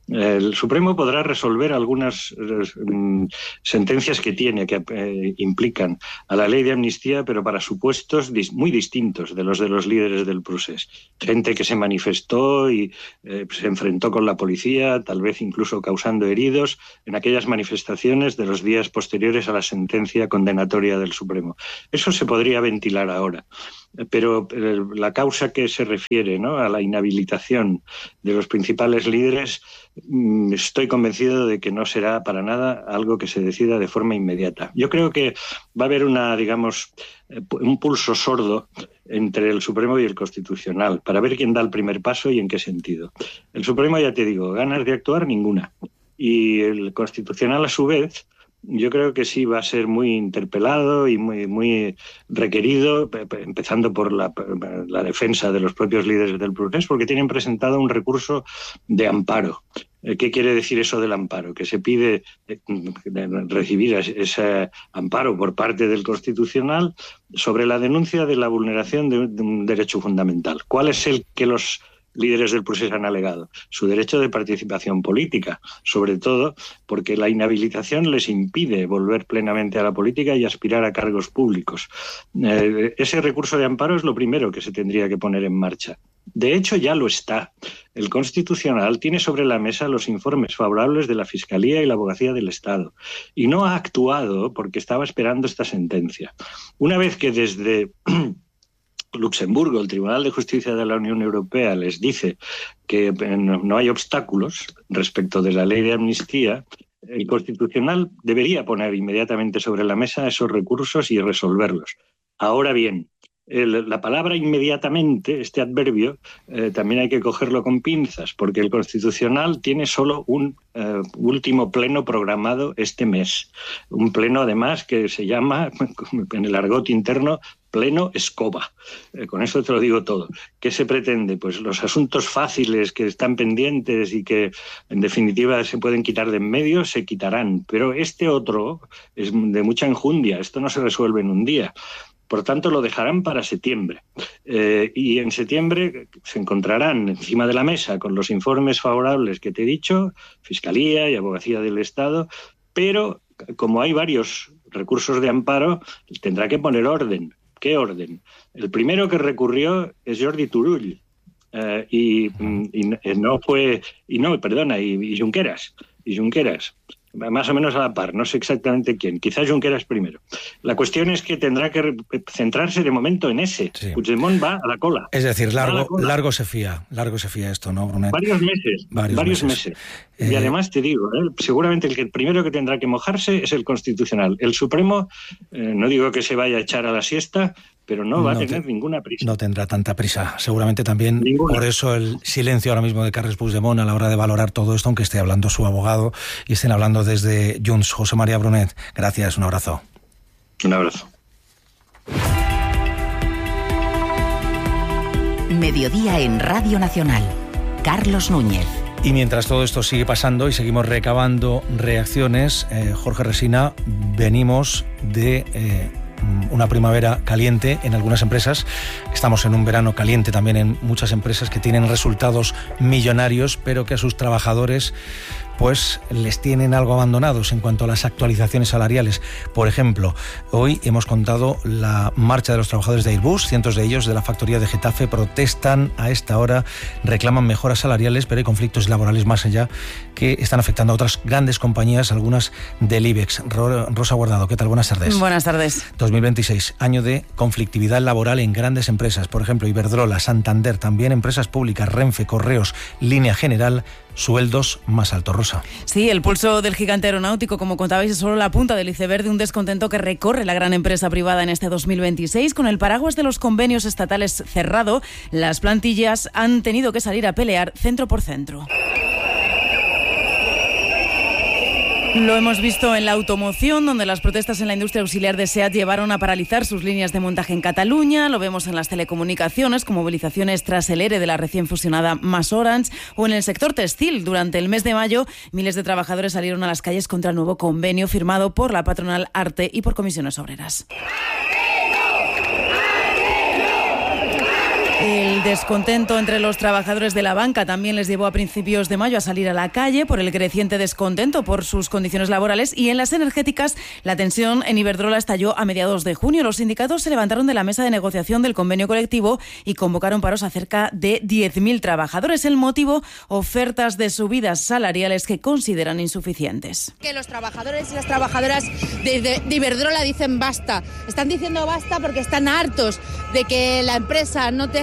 el Supremo podrá resolver algunas eh, sentencias que tiene que eh, implican a la ley de amnistía, pero para supuestos dis- muy distintos de los de los líderes del procés. Gente que se manifestó y eh, se enfrentó con la policía, tal vez incluso causando heridos en aquellas manifestaciones de los días posteriores a la sentencia condenatoria del Supremo. Eso se podría ventilar ahora. Pero eh, la causa que se refiere, ¿no?, a la inhabilitación de los principales líderes, mmm, estoy convencido de que no será para nada algo que se decida de forma inmediata. Yo creo que va a haber una, digamos, eh, un pulso sordo entre el Supremo y el Constitucional para ver quién da el primer paso y en qué sentido. El Supremo, ya te digo, ganas de actuar ninguna. Y el Constitucional, a su vez, yo creo que sí va a ser muy interpelado y muy, muy requerido, empezando por la, la defensa de los propios líderes del progrés, porque tienen presentado un recurso de amparo. ¿Qué quiere decir eso del amparo? Que se pide recibir ese amparo por parte del Constitucional sobre la denuncia de la vulneración de un derecho fundamental. ¿Cuál es el que los líderes del procés han alegado? Su derecho de participación política, sobre todo porque la inhabilitación les impide volver plenamente a la política y aspirar a cargos públicos. Eh, ese recurso de amparo es lo primero que se tendría que poner en marcha. De hecho, ya lo está. El Constitucional tiene sobre la mesa los informes favorables de la Fiscalía y la Abogacía del Estado y no ha actuado porque estaba esperando esta sentencia. Una vez que desde Luxemburgo, el Tribunal de Justicia de la Unión Europea, les dice que no hay obstáculos respecto de la ley de amnistía, el Constitucional debería poner inmediatamente sobre la mesa esos recursos y resolverlos. Ahora bien, el, la palabra inmediatamente, este adverbio, eh, también hay que cogerlo con pinzas, porque el Constitucional tiene solo un eh, último pleno programado este mes. Un pleno, además, que se llama, en el argot interno, pleno escoba. Eh, con eso te lo digo todo. ¿Qué se pretende? Pues los asuntos fáciles que están pendientes y que en definitiva se pueden quitar de en medio, se quitarán. Pero este otro es de mucha enjundia. Esto no se resuelve en un día. Por tanto, lo dejarán para septiembre. Eh, y en septiembre se encontrarán encima de la mesa con los informes favorables que te he dicho, Fiscalía y Abogacía del Estado, pero como hay varios recursos de amparo, tendrá que poner orden. ¿Qué orden? El primero que recurrió es Jordi Turull, eh, y, y, y no fue, y no, perdona, y, y Junqueras, y Junqueras. Más o menos a la par, no sé exactamente quién, quizás Junqueras primero. La cuestión es que tendrá que centrarse de momento en ese. Sí. Puigdemont va a la cola. Es decir, largo, largo se fía, largo se fía esto, ¿no, Brunet? Varios meses, varios, varios meses. meses. Eh... Y además te digo, ¿eh? seguramente el, que, el primero que tendrá que mojarse es el Constitucional. El Supremo, eh, no digo que se vaya a echar a la siesta, pero no va no a tener te, ninguna prisa. No tendrá tanta prisa. Seguramente también ninguna. Por eso el silencio ahora mismo de Carles Puigdemont a la hora de valorar todo esto, aunque esté hablando su abogado y estén hablando desde Junts. José María Brunet, gracias, un abrazo. Un abrazo. Mediodía en Radio Nacional. Carlos Núñez. Y mientras todo esto sigue pasando y seguimos recabando reacciones, eh, Jorge Resina, venimos de Eh, una primavera caliente en algunas empresas. Estamos en un verano caliente también en muchas empresas que tienen resultados millonarios, pero que a sus trabajadores pues les tienen algo abandonados en cuanto a las actualizaciones salariales. Por ejemplo, hoy hemos contado la marcha de los trabajadores de Airbus. Cientos de ellos de la factoría de Getafe protestan a esta hora, reclaman mejoras salariales, pero hay conflictos laborales más allá que están afectando a otras grandes compañías, algunas del IBEX. Rosa Guardado, ¿qué tal? Buenas tardes. Buenas tardes. dos mil veintiséis, año de conflictividad laboral en grandes empresas. Por ejemplo, Iberdrola, Santander, también empresas públicas, Renfe, Correos, Línea General, sueldos más altos. Rosa. Sí, el pulso del gigante aeronáutico, como contabais, es solo la punta del iceberg de un descontento que recorre la gran empresa privada en este dos mil veintiséis. Con el paraguas de los convenios estatales cerrado, las plantillas han tenido que salir a pelear centro por centro. Lo hemos visto en la automoción, donde las protestas en la industria auxiliar de SEAT llevaron a paralizar sus líneas de montaje en Cataluña. Lo vemos en las telecomunicaciones, con movilizaciones tras el ERE de la recién fusionada MasOrange, o en el sector textil. Durante el mes de mayo, miles de trabajadores salieron a las calles contra el nuevo convenio firmado por la patronal ARTE y por comisiones obreras. El descontento entre los trabajadores de la banca también les llevó a principios de mayo a salir a la calle por el creciente descontento por sus condiciones laborales, y en las energéticas la tensión en Iberdrola estalló a mediados de junio. Los sindicatos se levantaron de la mesa de negociación del convenio colectivo y convocaron paros a cerca de diez mil trabajadores. El motivo, ofertas de subidas salariales que consideran insuficientes. Que los trabajadores y las trabajadoras de, de, de Iberdrola dicen basta. Están diciendo basta porque están hartos de que la empresa no deje de tener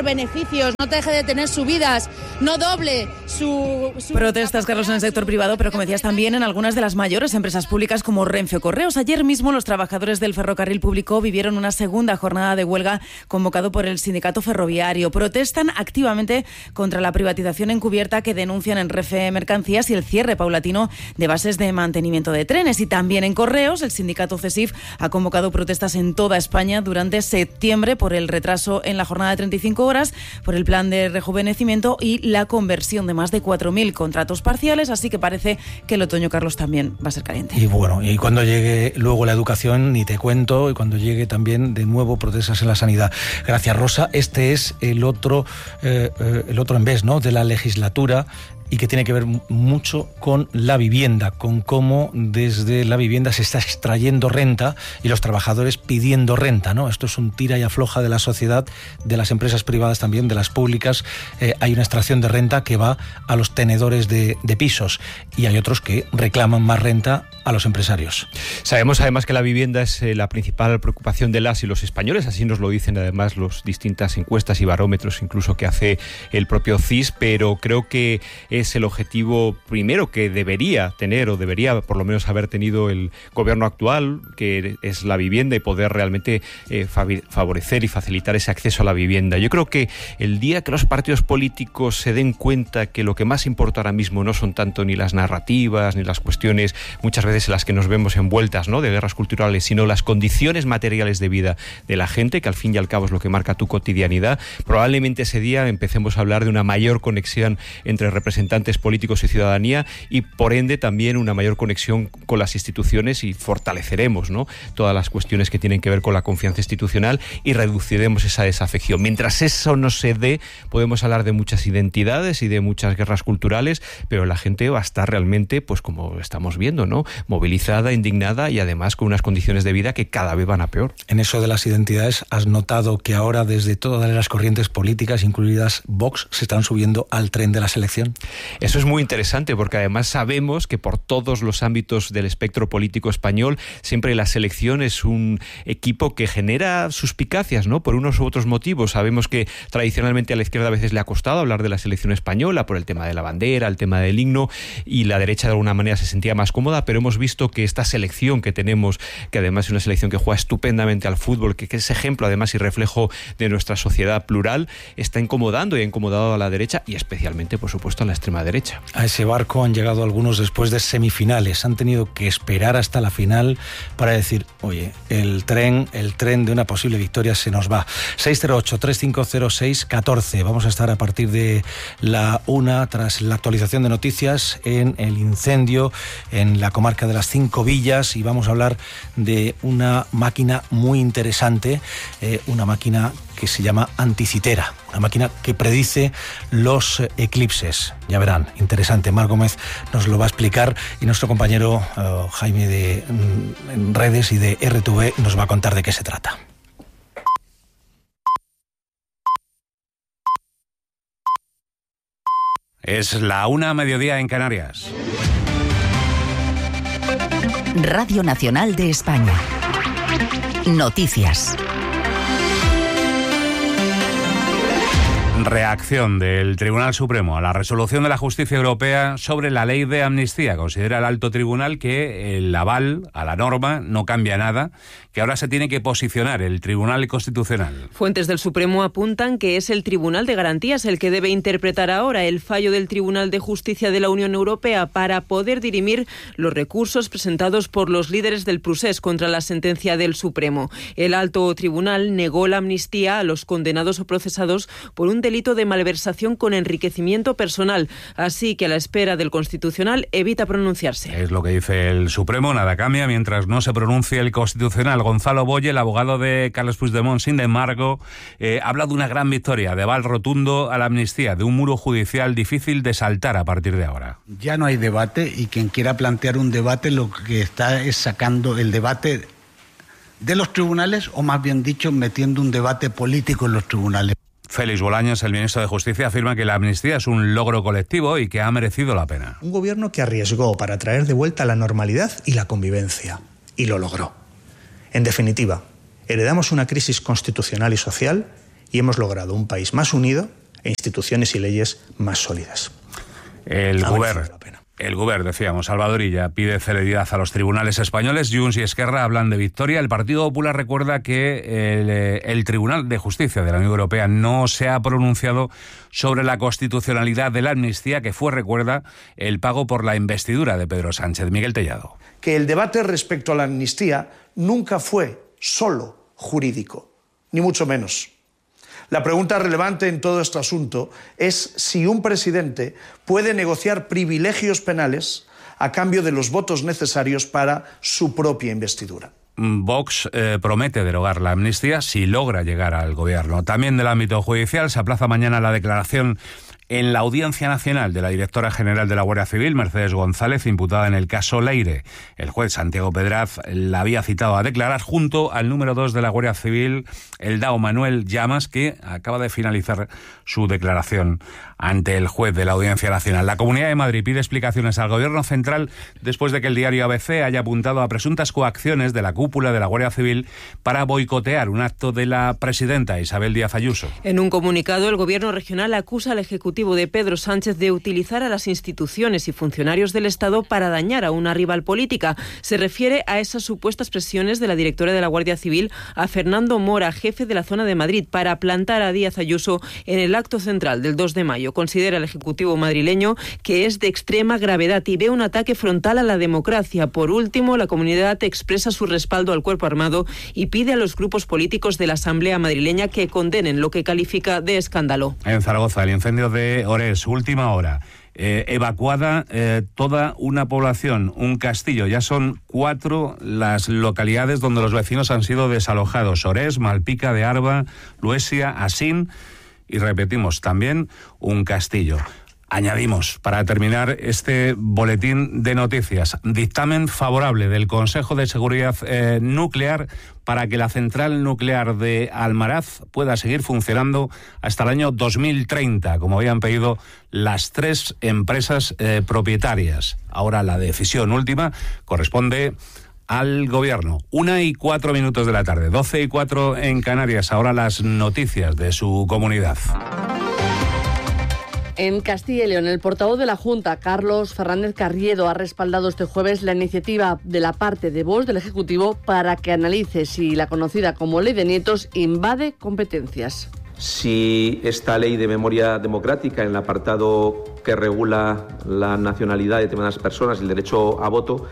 tener beneficios, no deje de tener subidas, no doble su... su... Protestas, Carlos, en el sector privado, pero como decías también en algunas de las mayores empresas públicas como Renfe o Correos. Ayer mismo los trabajadores del ferrocarril público vivieron una segunda jornada de huelga convocado por el sindicato ferroviario. Protestan activamente contra la privatización encubierta que denuncian en Renfe Mercancías y el cierre paulatino de bases de mantenimiento de trenes. Y también en Correos, el sindicato CESIF ha convocado protestas en toda España durante septiembre por el retraso en la jornada de treinta y cinco horas, por el plan de rejuvenecimiento y la conversión de más de cuatro mil contratos parciales. Así que parece que el otoño, Carlos, también va a ser caliente. Y bueno, y cuando llegue luego la educación, ni te cuento, y cuando llegue también de nuevo protestas en la sanidad. Gracias, Rosa. Este es el otro, eh, eh, el otro envés, ¿no?, de la legislatura, y que tiene que ver mucho con la vivienda, con cómo desde la vivienda se está extrayendo renta y los trabajadores pidiendo renta, ¿no? Esto es un tira y afloja de la sociedad, de las empresas privadas también, de las públicas. Eh, hay una extracción de renta que va a los tenedores de, de pisos, y hay otros que reclaman más renta a los empresarios. Sabemos además que la vivienda es eh, la principal preocupación de las y los españoles, así nos lo dicen además las distintas encuestas y barómetros incluso que hace el propio C I S, pero creo que es el objetivo primero que debería tener, o debería por lo menos haber tenido el gobierno actual, que es la vivienda, y poder realmente eh, favorecer y facilitar ese acceso a la vivienda. Yo creo que el día que los partidos políticos se den cuenta que lo que más importa ahora mismo no son tanto ni las narrativas, ni las cuestiones muchas veces en las que nos vemos envueltas, ¿no?, de guerras culturales, sino las condiciones materiales de vida de la gente, que al fin y al cabo es lo que marca tu cotidianidad, probablemente ese día empecemos a hablar de una mayor conexión entre representantes políticos y ciudadanía, y por ende también una mayor conexión con las instituciones, y fortaleceremos, ¿no?, todas las cuestiones que tienen que ver con la confianza institucional y reduciremos esa desafección. Mientras eso no se dé, podemos hablar de muchas identidades y de muchas guerras culturales, pero la gente va a estar realmente, pues como estamos viendo, ¿no?, movilizada, indignada, y además con unas condiciones de vida que cada vez van a peor. En eso de las identidades, ¿has notado que ahora desde todas las corrientes políticas, incluidas Vox, se están subiendo al tren de la selección? Eso es muy interesante, porque además sabemos que por todos los ámbitos del espectro político español siempre la selección es un equipo que genera suspicacias, ¿no?, por unos u otros motivos. Sabemos que tradicionalmente a la izquierda a veces le ha costado hablar de la selección española por el tema de la bandera, el tema del himno, y la derecha de alguna manera se sentía más cómoda, pero hemos visto que esta selección que tenemos, que además es una selección que juega estupendamente al fútbol, que, que es ejemplo además y reflejo de nuestra sociedad plural, está incomodando y ha incomodado a la derecha, y especialmente, por supuesto, a la extrema derecha. A ese barco han llegado algunos después de semifinales, han tenido que esperar hasta la final para decir, oye, el tren, el tren de una posible victoria se nos va. seis cero ocho, tres cinco cero seis, uno cuatro. Vamos a estar a partir de la una, tras la actualización de noticias, en el incendio en la comarca de las Cinco Villas, y vamos a hablar de una máquina muy interesante, eh, una máquina que se llama Anticitera, una máquina que predice los eclipses. Ya verán, interesante. Mar Gómez nos lo va a explicar, y nuestro compañero uh, Jaime de mm, redes y de R T V nos va a contar de qué se trata. Es la una, mediodía en Canarias. Radio Nacional de España. Noticias. Reacción del Tribunal Supremo a la resolución de la Justicia Europea sobre la ley de amnistía. Considera el alto tribunal que el aval a la norma no cambia nada, que ahora se tiene que posicionar el Tribunal Constitucional. Fuentes del Supremo apuntan que es el Tribunal de Garantías el que debe interpretar ahora el fallo del Tribunal de Justicia de la Unión Europea para poder dirimir los recursos presentados por los líderes del procés contra la sentencia del Supremo. El alto tribunal negó la amnistía a los condenados o procesados por un delito de malversación con enriquecimiento personal, así que a la espera del Constitucional evita pronunciarse. Es lo que dice el Supremo, nada cambia mientras no se pronuncie el Constitucional. Gonzalo Boye, el abogado de Carles Puigdemont, sin embargo, eh, habla de una gran victoria, de aval rotundo a la amnistía, de un muro judicial difícil de saltar a partir de ahora. Ya no hay debate, y quien quiera plantear un debate lo que está es sacando el debate de los tribunales, o más bien dicho, metiendo un debate político en los tribunales. Félix Bolaños, el ministro de Justicia, afirma que la amnistía es un logro colectivo y que ha merecido la pena. Un gobierno que arriesgó para traer de vuelta la normalidad y la convivencia, y lo logró. En definitiva, heredamos una crisis constitucional y social y hemos logrado un país más unido e instituciones y leyes más sólidas. El gobierno. El Govern, decíamos, Salvador Illa, pide celeridad a los tribunales españoles. Junts y Esquerra hablan de victoria. El Partido Popular recuerda que el, el Tribunal de Justicia de la Unión Europea no se ha pronunciado sobre la constitucionalidad de la amnistía, que fue, recuerda, el pago por la investidura de Pedro Sánchez. Miguel Tellado. Que el debate respecto a la amnistía nunca fue solo jurídico, ni mucho menos. La pregunta relevante en todo este asunto es si un presidente puede negociar privilegios penales a cambio de los votos necesarios para su propia investidura. Vox eh, promete derogar la amnistía si logra llegar al gobierno. También del ámbito judicial se aplaza mañana la declaración en la Audiencia Nacional de la directora general de la Guardia Civil, Mercedes González, imputada en el caso Leire. El juez Santiago Pedraz la había citado a declarar junto al número dos de la Guardia Civil, el dao Manuel Llamas, que acaba de finalizar su declaración ante el juez de la Audiencia Nacional. La Comunidad de Madrid pide explicaciones al Gobierno central después de que el diario A B C haya apuntado a presuntas coacciones de la cúpula de la Guardia Civil para boicotear un acto de la presidenta Isabel Díaz Ayuso. En un comunicado, el Gobierno regional acusa al Ejecutivo de Pedro Sánchez de utilizar a las instituciones y funcionarios del Estado para dañar a una rival política. Se refiere a esas supuestas presiones de la directora de la Guardia Civil a Fernando Mora, jefe de la zona de Madrid, para plantar a Díaz Ayuso en el acto central del dos de mayo. Considera el Ejecutivo madrileño que es de extrema gravedad y ve un ataque frontal a la democracia. Por último, la comunidad expresa su respaldo al cuerpo armado y pide a los grupos políticos de la Asamblea madrileña que condenen lo que califica de escándalo. En Zaragoza, el incendio de Ores, última hora. Eh, evacuada eh, toda una población, un castillo. Ya son cuatro las localidades donde los vecinos han sido desalojados. Ores, Malpica de Arba, Luesia, Asín y, repetimos, también un castillo. Añadimos, para terminar este boletín de noticias, dictamen favorable del Consejo de Seguridad eh, Nuclear para que la central nuclear de Almaraz pueda seguir funcionando hasta el año dos mil treinta, como habían pedido las tres empresas eh, propietarias. Ahora la decisión última corresponde al Gobierno. Una y cuatro minutos de la tarde, doce y cuatro en Canarias. Ahora las noticias de su comunidad. En Castilla y León, el portavoz de la Junta, Carlos Fernández Carriedo, ha respaldado este jueves la iniciativa de la parte de Vox del Ejecutivo para que analice si la conocida como Ley de Nietos invade competencias. Si esta ley de memoria democrática, en el apartado que regula la nacionalidad de determinadas personas y el derecho a voto,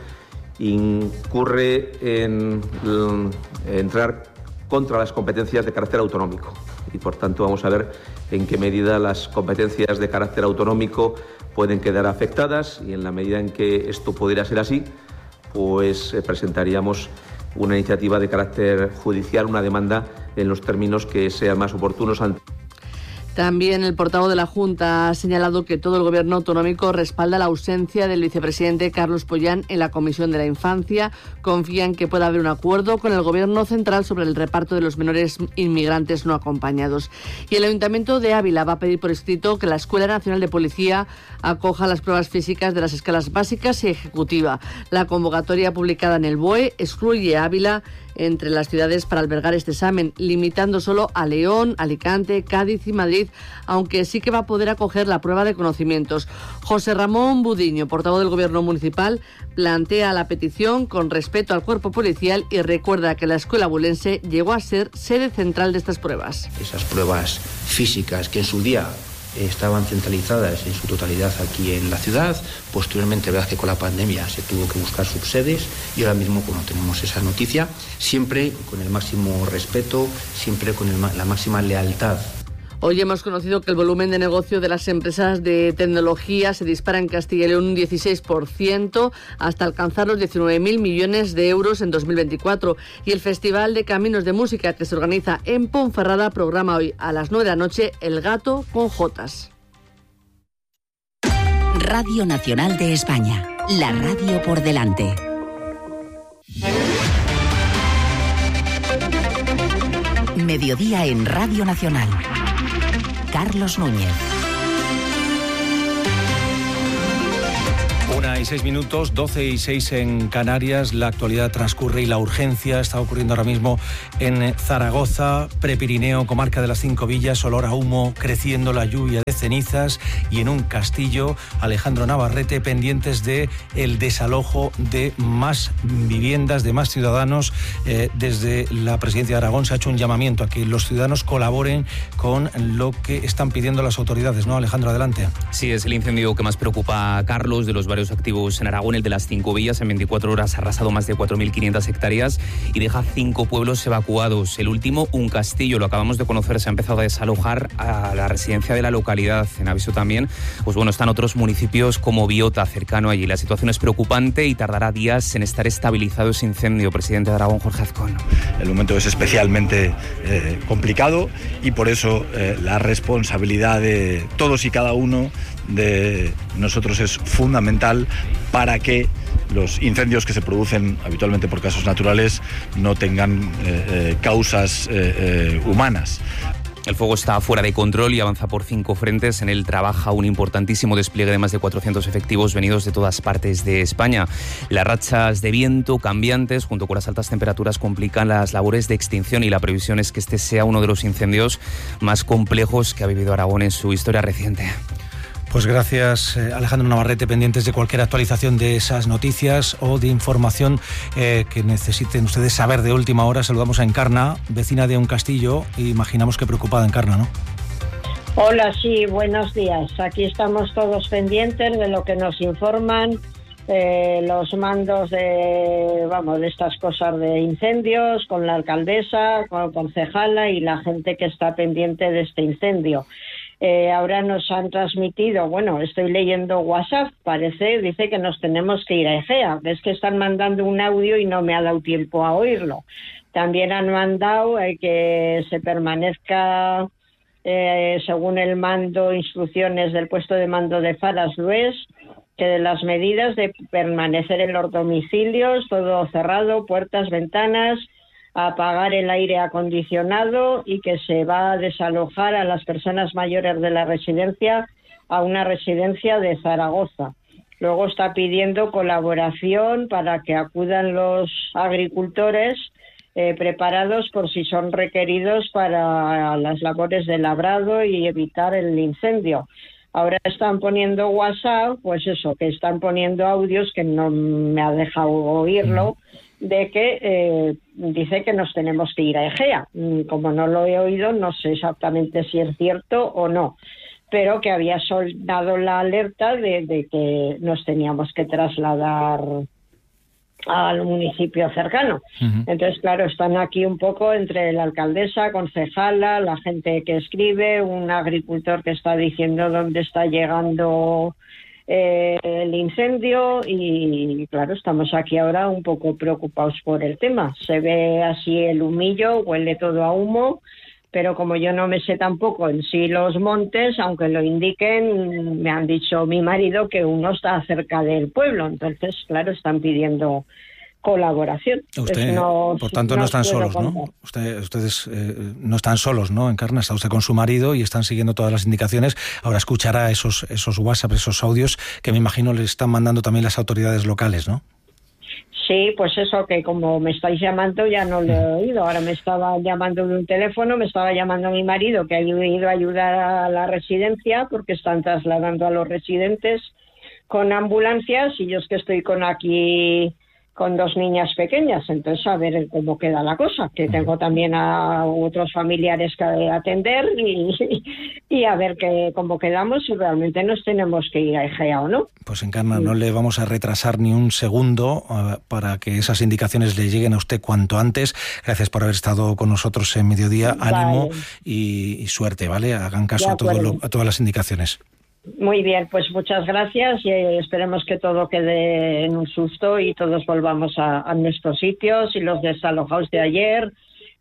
incurre en, en entrar contra las competencias de carácter autonómico. Y por tanto vamos a ver en qué medida las competencias de carácter autonómico pueden quedar afectadas, y en la medida en que esto pudiera ser así, pues eh, presentaríamos una iniciativa de carácter judicial, una demanda en los términos que sean más oportunos ante. También el portavoz de la Junta ha señalado que todo el Gobierno autonómico respalda la ausencia del vicepresidente Carlos Pollán en la Comisión de la Infancia. Confía en que pueda haber un acuerdo con el Gobierno central sobre el reparto de los menores inmigrantes no acompañados. Y el Ayuntamiento de Ávila va a pedir por escrito que la Escuela Nacional de Policía acoja las pruebas físicas de las escalas básicas y ejecutiva. La convocatoria publicada en el B O E excluye a Ávila entre las ciudades para albergar este examen, limitando solo a León, Alicante, Cádiz y Madrid, aunque sí que va a poder acoger la prueba de conocimientos. José Ramón Budiño, portavoz del Gobierno municipal, plantea la petición con respeto al cuerpo policial y recuerda que la escuela abulense llegó a ser sede central de estas pruebas. Esas pruebas físicas que en su día estaban centralizadas en su totalidad aquí en la ciudad. Posteriormente, verdad que con la pandemia se tuvo que buscar subsedes, y ahora mismo, cuando tenemos esa noticia, siempre con el máximo respeto, siempre con el, la máxima lealtad. Hoy hemos conocido que el volumen de negocio de las empresas de tecnología se dispara en Castilla y León un dieciséis por ciento hasta alcanzar los diecinueve mil millones de euros en dos mil veinticuatro. Y el Festival de Caminos de Música, que se organiza en Ponferrada, programa hoy a las nueve de la noche El Gato con Jotas. Radio Nacional de España, la radio por delante. Mediodía en Radio Nacional. Carlos Núñez. Una y seis minutos, doce y seis en Canarias. La actualidad transcurre y la urgencia está ocurriendo ahora mismo en Zaragoza, Prepirineo, comarca de las Cinco Villas, olor a humo, creciendo la lluvia de cenizas, y en un castillo, Alejandro Navarrete, pendientes de el desalojo de más viviendas, de más ciudadanos. Eh, desde la Presidencia de Aragón se ha hecho un llamamiento a que los ciudadanos colaboren con lo que están pidiendo las autoridades, ¿no, Alejandro? Adelante. Sí, es el incendio que más preocupa a Carlos, de los varios activos en Aragón. El de las Cinco Villas, en veinticuatro horas ha arrasado más de cuatro mil quinientas hectáreas y deja cinco pueblos evacuados. El último, un castillo, lo acabamos de conocer, se ha empezado a desalojar a la residencia de la localidad. En aviso también, pues bueno, están otros municipios como Biota, cercano allí. La situación es preocupante y tardará días en estar estabilizado ese incendio. Presidente de Aragón, Jorge Azcón. El momento es especialmente eh, complicado y por eso eh, la responsabilidad de todos y cada uno de nosotros es fundamental para que los incendios que se producen habitualmente por causas naturales no tengan eh, eh, causas eh, eh, humanas. El fuego está fuera de control y avanza por cinco frentes. En él trabaja un importantísimo despliegue de más de cuatrocientos efectivos venidos de todas partes de España. Las rachas de viento cambiantes, junto con las altas temperaturas, complican las labores de extinción y la previsión es que este sea uno de los incendios más complejos que ha vivido Aragón en su historia reciente. Pues gracias, eh, Alejandro Navarrete, pendientes de cualquier actualización de esas noticias o de información eh, que necesiten ustedes saber de última hora. Saludamos a Encarna, vecina de un castillo, e imaginamos que preocupada, Encarna, ¿no? Hola, sí, buenos días. Aquí estamos todos pendientes de lo que nos informan eh, los mandos de, vamos, de estas cosas de incendios, con la alcaldesa, con la concejala y la gente que está pendiente de este incendio. Eh, ahora nos han transmitido, bueno, estoy leyendo WhatsApp, parece, dice que nos tenemos que ir a Egea. Es que están mandando un audio y no me ha dado tiempo a oírlo. También han mandado eh, que se permanezca, eh, según el mando, instrucciones del puesto de mando de Faras Lues, que de las medidas de permanecer en los domicilios, todo cerrado, puertas, ventanas, apagar el aire acondicionado y que se va a desalojar a las personas mayores de la residencia a una residencia de Zaragoza. Luego está pidiendo colaboración para que acudan los agricultores eh, preparados por si son requeridos para las labores de labrado y evitar el incendio. Ahora están poniendo WhatsApp, pues eso, que están poniendo audios que no me ha dejado oírlo, de que eh, dice que nos tenemos que ir a Egea. Como no lo he oído, no sé exactamente si es cierto o no, pero que había soldado la alerta de, de que nos teníamos que trasladar al municipio cercano. Uh-huh. Entonces, claro, están aquí un poco entre la alcaldesa, concejala, la gente que escribe, un agricultor que está diciendo dónde está llegando eh, el incendio y, claro, estamos aquí ahora un poco preocupados por el tema. Se ve así el humillo, huele todo a humo, pero como yo no me sé tampoco en sí los montes, aunque lo indiquen, me han dicho mi marido que uno está cerca del pueblo, entonces, claro, están pidiendo colaboración. Usted, no, por tanto, no, no están solos, contar. ¿no? Usted, ustedes eh, no están solos, ¿no? Encarna, está usted con su marido y están siguiendo todas las indicaciones. Ahora escuchará esos, esos WhatsApp, esos audios que me imagino le están mandando también las autoridades locales, ¿no? Sí, pues eso, que como me estáis llamando ya no lo he oído. Ahora me estaba llamando de un teléfono, me estaba llamando mi marido que ha ido a ayudar a la residencia porque están trasladando a los residentes con ambulancias y yo es que estoy con aquí con dos niñas pequeñas, entonces a ver cómo queda la cosa, que tengo también a otros familiares que atender y, y a ver que, cómo quedamos, si realmente nos tenemos que ir a Egea o no. Pues Encarna, no le vamos a retrasar ni un segundo uh, para que esas indicaciones le lleguen a usted cuanto antes. Gracias por haber estado con nosotros en Mediodía, ánimo vale. y, y suerte, ¿vale? Hagan caso a, todo lo, a todas las indicaciones. Muy bien, pues muchas gracias y esperemos que todo quede en un susto y todos volvamos a, a nuestros sitios y los desalojados de ayer, que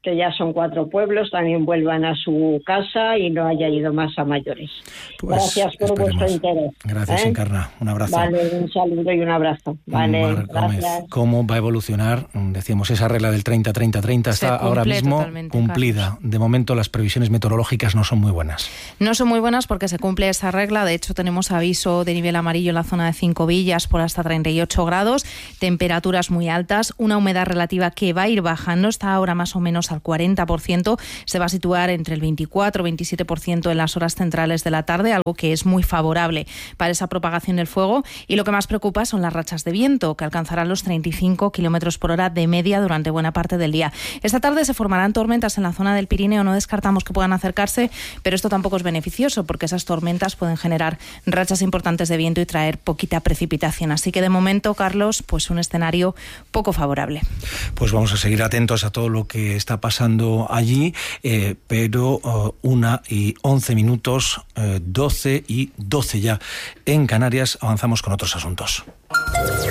que ya son cuatro pueblos, también vuelvan a su casa y no haya ido más a mayores. Pues gracias por esperemos. vuestro interés. Gracias, ¿eh? Encarna. Un abrazo. Vale, un saludo y un abrazo. Vale, Mar Gómez, gracias. ¿cómo va a evolucionar? Decíamos, esa regla del treinta treinta treinta está ahora mismo cumplida. Carlos. De momento las previsiones meteorológicas no son muy buenas. No son muy buenas porque se cumple esa regla. De hecho, tenemos aviso de nivel amarillo en la zona de Cinco Villas por hasta treinta y ocho grados, temperaturas muy altas, una humedad relativa que va a ir bajando, está ahora más o menos al cuarenta por ciento, se va a situar entre el veinticuatro y veintisiete por ciento en las horas centrales de la tarde, algo que es muy favorable para esa propagación del fuego. Y lo que más preocupa son las rachas de viento, que alcanzarán los treinta y cinco kilómetros por hora de media durante buena parte del día. Esta tarde se formarán tormentas en la zona del Pirineo, no descartamos que puedan acercarse, pero esto tampoco es beneficioso porque esas tormentas pueden generar rachas importantes de viento y traer poquita precipitación. Así que de momento, Carlos, pues un escenario poco favorable. Pues vamos a seguir atentos a todo lo que está pasando allí, eh, pero uh, una y once minutos, eh, doce y doce ya en Canarias, avanzamos con otros asuntos.